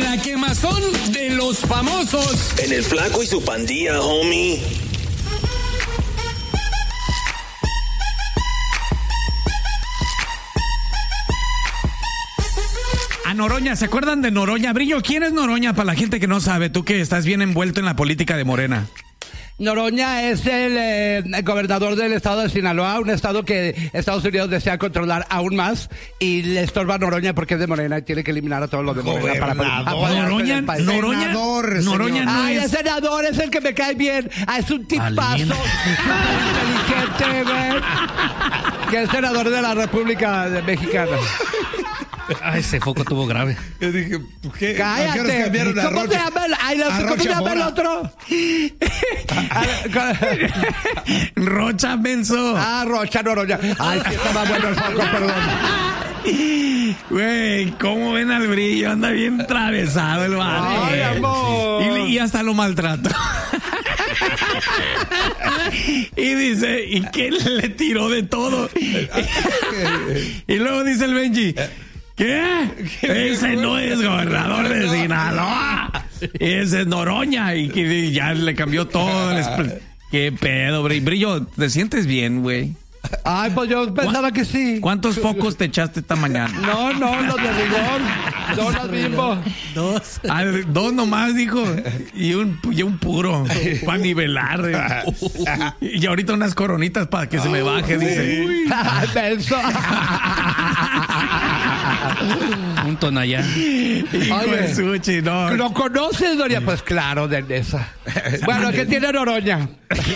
La quemazón de los famosos. En el Flaco y su pandilla, homie. A Noroña, ¿se acuerdan de Noroña? Brillo, ¿quién es Noroña? Para la gente que no sabe, tú que estás bien envuelto en la política de Morena. Noroña es el gobernador del estado de Sinaloa, un estado que Estados Unidos desea controlar aún más, y le estorba a Noroña porque es de Morena y tiene que eliminar a todos los de Morena para Noroña. Ay, el senador es el que me cae bien. Es un tipazo inteligente, güey, que es senador de la República Mexicana. Ese foco tuvo grave. Yo dije, ¿qué? Cállate. ¿Cómo se llama el otro? Rocha Benzo. Rocha Noroña. Ay, sí, estaba bueno el foco, perdón. Güey, ¿cómo ven al Brillo? Anda bien atravesado el vato. Ay, amor. Y hasta lo maltrato. Y dice, ¿y qué le tiró de todo? Y luego dice el Benji, ¿qué? Ese no es gobernador de Sinaloa. Ese es Noroña. Y que ya le cambió todo. ¿Qué pedo, Brillo? ¿Te sientes bien, güey? Ay, pues yo pensaba que sí. ¿Cuántos focos te echaste esta mañana? No, los de rigor. Dos los mismos. Dos nomás, dijo. Y un puro para nivelar. Y ahorita unas coronitas para que se me baje, dice. Un tonallá. Oye, Suchi, no. ¿Lo conoces, Doria? Pues claro, de esa. Bueno, ¿qué tiene Noroña?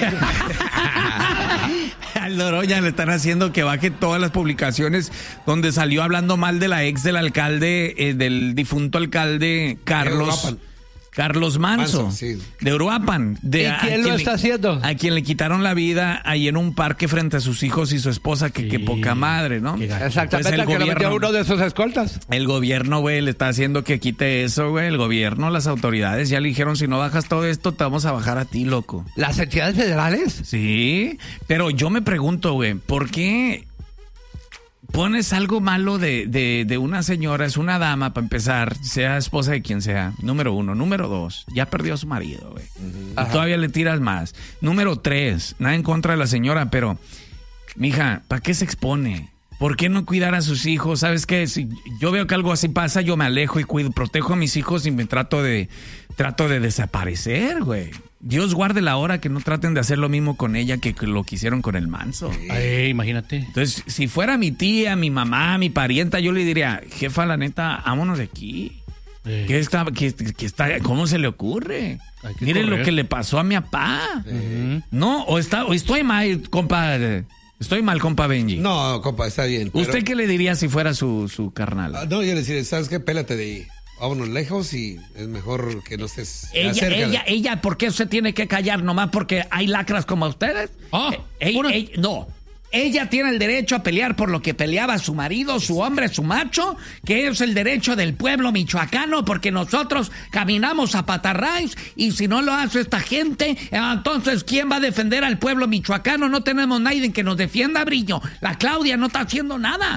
Al Noroña le están haciendo que baje todas las publicaciones donde salió hablando mal de la ex del alcalde, del difunto alcalde Carlos Manso, sí. De Uruapan. ¿Y quién lo está haciendo? A quien le quitaron la vida ahí en un parque frente a sus hijos y su esposa, que poca madre, ¿no? Exactamente, Pues que lo metió uno de sus escoltas. El gobierno, güey, le está haciendo que quite eso, güey. El gobierno, las autoridades ya le dijeron, si no bajas todo esto, te vamos a bajar a ti, loco. ¿Las entidades federales? Sí, pero yo me pregunto, güey, ¿por qué pones algo malo de una señora? Es una dama, para empezar, sea esposa de quien sea. Número 1. Número 2, ya perdió a su marido, güey. Y todavía le tiras más. Número 3, nada en contra de la señora, pero, mija, ¿para qué se expone? ¿Por qué no cuidar a sus hijos? ¿Sabes qué? Si yo veo que algo así pasa, yo me alejo y protejo a mis hijos y me trato de desaparecer, güey. Dios guarde la hora que no traten de hacer lo mismo con ella que lo que hicieron con el Manso. Ay, imagínate. Entonces, si fuera mi tía, mi mamá, mi parienta, yo le diría, jefa, la neta, vámonos de aquí. ¿Qué está, ¿cómo se le ocurre? Miren lo que le pasó a mi papá. No, o estoy mal, compa. Estoy mal, compa Benji. No, compa, está bien. Pero... ¿Usted qué le diría si fuera su carnal? No, yo le diría, ¿sabes qué? Pélate de ahí. Vámonos lejos y es mejor que no estés cerca. Ella, ¿por qué se tiene que callar? ¿Nomás porque hay lacras como ustedes? No. Ella tiene el derecho a pelear por lo que peleaba su marido, su hombre, su macho, que es el derecho del pueblo michoacano, porque nosotros caminamos a patarráis y si no lo hace esta gente, entonces ¿quién va a defender al pueblo michoacano? No tenemos nadie que nos defienda, Brillo. La Claudia no está haciendo nada.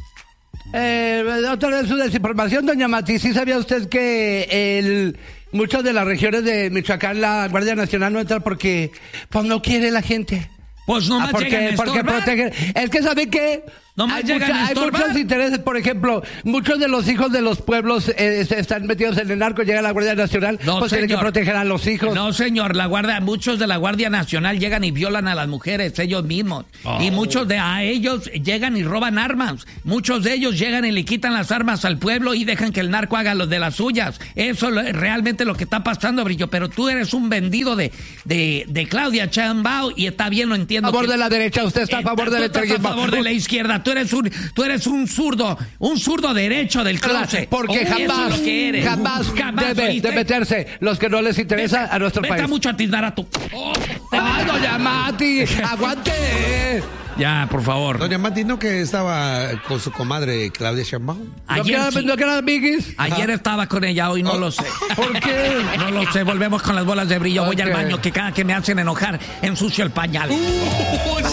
Otra vez su desinformación, doña Mati. ¿Sí sabía usted que muchas de las regiones de Michoacán la Guardia Nacional no entra porque pues no quiere la gente? Pues no más porque protegen. Es que ¿sabe qué? Hay muchos intereses, por ejemplo, muchos de los hijos de los pueblos están metidos en el narco, llega la Guardia Nacional, pues tienen que proteger a los hijos. No, señor, muchos de la Guardia Nacional llegan y violan a las mujeres, ellos mismos. Y muchos de ellos llegan y roban armas. Muchos de ellos llegan y le quitan las armas al pueblo y dejan que el narco haga los de las suyas. Eso es realmente lo que está pasando, Brillo, pero tú eres un vendido de Claudia Sheinbaum y está bien, lo entiendo. A favor de la derecha, usted está a favor de la izquierda. A favor de la izquierda. Tú eres un zurdo derecho del closet. Porque jamás debe de meterse los que no les interesa a nuestro país. Vete mucho a tildar a tu... ¡Ay, doña Mati! ¡Aguante! Ya, por favor. Doña Mati, ¿no que estaba con su comadre Claudia Sheinbaum? ¿No que eran amiguis? Ayer estaba con ella, hoy no lo sé. ¿Por qué? No lo sé, volvemos con las bolas de brillo. Voy al baño, que cada que me hacen enojar, ensucio el pañal.